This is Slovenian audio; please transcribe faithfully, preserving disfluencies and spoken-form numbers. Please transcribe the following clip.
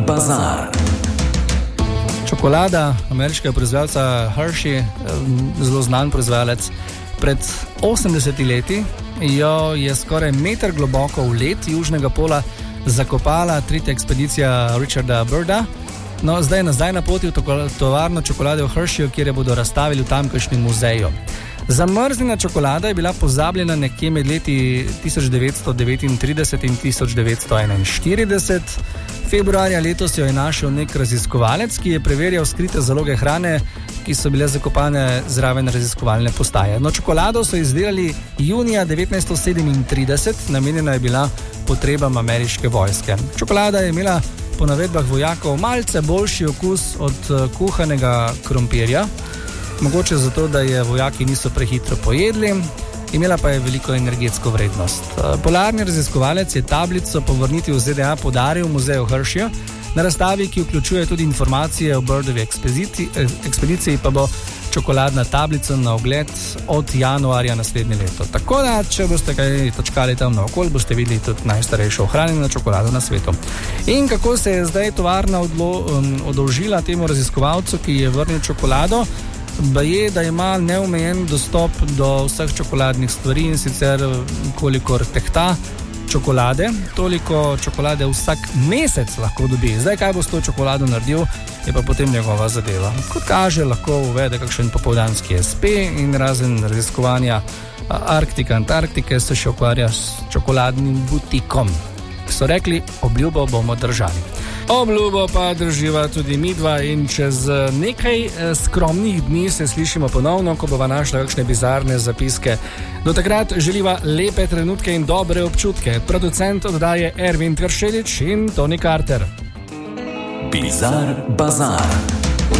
bazar. Čokolada ameriškega proizvajalca Hershey, zelo znan proizvajalec, pred osemdesetimi leti jo je skoraj meter globoko v led južnega pola zakopala tretja ekspedicija Richarda Byrda. No, zdaj je nazaj na poti v tovarno čokolade v Hersheyju, kjer jo bodo razstavili v tamkajšnjem muzeju. Zamrznjena čokolada je bila pozabljena nekje med leti tisoč devetsto devetintrideset in tisoč devetsto enainštirideset. Februarja letos jo je našel nek raziskovalec, ki je preverjal skrite zaloge hrane, ki so bile zakopane zraven raziskovalne postaje. No, čokolado so izdelali junija devetnajststo sedemintrideset, namenjena je bila potrebam ameriške vojske. Čokolada je imela po navedbah vojakov malce boljši okus od kuhanega krompirja, mogoče zato, da je vojaki niso prehitro pojedli, imela pa je veliko energetsko vrednost. Polarni raziskovalec je tablico po vrnitvi v Z D A podaril v muzeju Hersheyja. Na razstavi, ki vključuje tudi informacije o Byrdovi ekspediciji, ekspediciji, pa bo čokoladna tablica na ogled od januarja naslednje leto. Tako da, če boste kaj točkali tam naokoli, boste videli tudi najstarejšo ohranjeno čokolado na svetu. In kako se je zdaj tovarna odlo, um, odolžila temu raziskovalcu, ki je vrnil čokolado? Baje, da ima neomejen dostop do vseh čokoladnih stvari, in sicer kolikor tehta čokolade, toliko čokolade vsak mesec lahko dobi. Zdaj, kaj bo s to čokolado naredil, je pa potem njegova zadeva. Kot kaže, lahko uvede kakšen popoldanski es pe in razen raziskovanja Arktika, Antarktike se še ukvarja s čokoladnim butikom. So rekli, obljubo bomo držali. Obljubo pa drživa tudi midva in čez nekaj skromnih dni se slišimo ponovno, ko bova našla kakšne bizarne zapiske. Do takrat želiva lepe trenutke in dobre občutke. Producent oddaje Ervin Kršelič in Toni Carter. Bizar bazar.